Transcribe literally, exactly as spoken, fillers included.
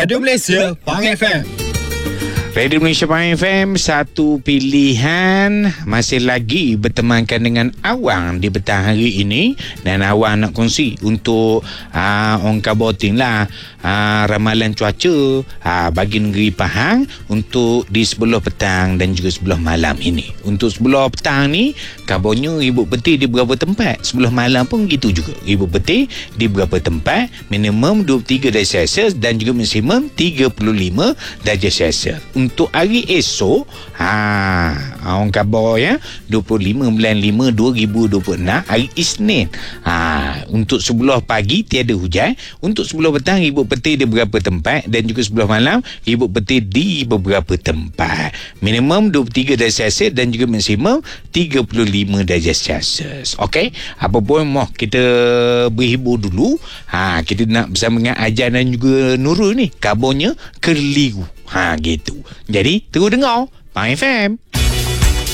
Radio Malaysia Pang F M. Radio Malaysia Pang F M, satu pilihan masih lagi bertemankan dengan awang di petang hari ini. Dan awang nak kongsi untuk uh, orang kaboting lah, uh, ramalan cuaca uh, bagi negeri Pahang untuk di sebelah petang dan juga sebelah malam ini. Untuk sebelah petang ni, kabarnya ribut peti di beberapa tempat. Sebelah malam pun gitu juga, ribut peti di beberapa tempat, minimum dua puluh tiga darjah Celsius dan juga maksimum tiga puluh lima darjah Celsius. Untuk hari esok, ha, orang khabar ya, dua puluh lima bulan lima dua ribu dua puluh enam, hari Isnin. Ha, untuk sebelah pagi tiada hujan, untuk sebelah petang ribut peti di beberapa tempat dan juga sebelah malam ribut peti di beberapa tempat. Minimum dua puluh tiga darjah Celsius dan juga maksimum tiga puluh lima darjah Celsius. Okey, apa pun mau kita berhibur dulu. Ha, kita nak bersama dengan Ajan dan juga Nurul ni, kabarnya keliru. Ha, gitu. Jadi terus dengar Pang F M.